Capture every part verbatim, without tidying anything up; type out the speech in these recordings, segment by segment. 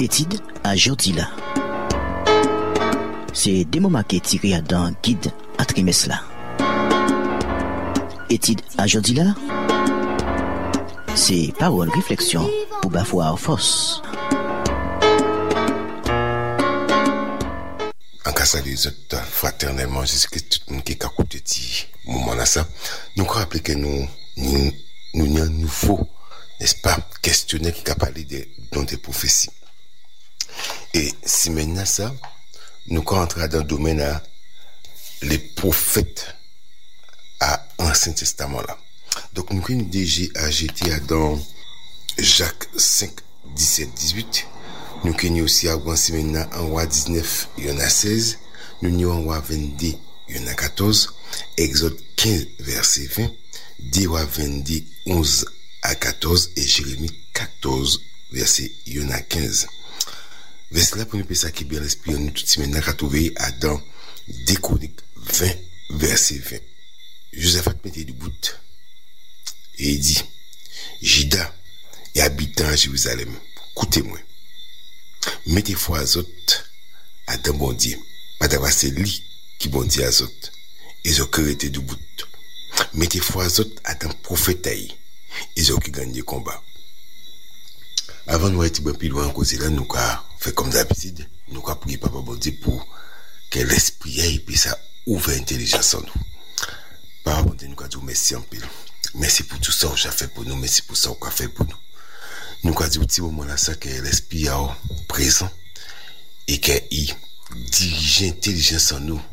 Étude à Jordila. C'est des moments qui tirés dans guide à trimestre là. Étude à Jordila. C'est parole réflexion pour bafoire force. En cas salut les autres fraternellement, jusqu'à tout le monde qui a écouté ce moment là ça. Nous rappelons que nous nous nous un nouveau, n'est-ce pas, questionnaire qui a parlé de dans des prophéties. Et si maintenant ça, nous rentrons dans le domaine à les prophètes à Ancien Testament là. Donc nous avons déjà ajouté dans Jacques cinq, dix-sept, dix-huit. Nous avons aussi à maintenant en roi dix-neuf, il y en a seize. Nous avons en roi vingt-deux, il y en a quatorze. Exode quinze, verset vingt. dix rois vingt-deux, onze à quatorze. Et Jérémie quatorze, verset il y en a quinze. Verset là pour nous penser qui bien l'esprit nous tout maintenant qu'à trouver à dans des Chroniques vingt, verset vingt. Joseph a mis du bout et il dit: Juda et habitant à Jérusalem, écoutez-moi. Mettez foi à autres à dans bon Dieu. Pas d'avoir c'est lui qui bon Dieu à autres. Ils ont créé du bout. Mettez foi à autres à dans prophète. Ils ont qui gagné le combat. Avant de nous être plus loin, là, nous avons fait comme d'habitude. Nous avons prié Papa bon Dieu pour que l'esprit ait puis ça ouvre l'intelligence en nous. Papa bon Dieu, nous avons dit merci en pile. Merci pour tout ça que tu as fait pour nous. Merci pour ça que tu as fait pour nous. Nous avons dit au petit moment là ça que l'esprit est présent et qu'il dirige l'intelligence en nous.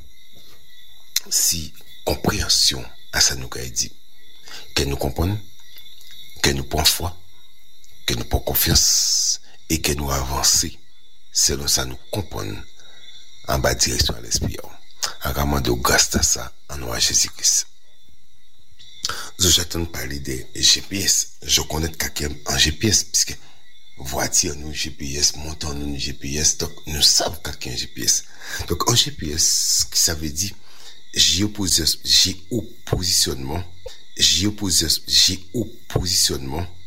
Si compréhension à ça nous a dit, que nous comprenons, que nous prenons foi, que nous prenons confiance et que nous avançons selon ça nous comprenons en bas direction à l'esprit. En ramant de grâce à ça en nom de Jésus-Christ. J'attends de parler de G P S. Je connais quelqu'un en G P S, puisque voiture nous G P S, montant nous G P S, donc nous savons quelqu'un G P S. Donc en G P S, ça veut dire géopositionnement, géopositionnement, géopositionnement,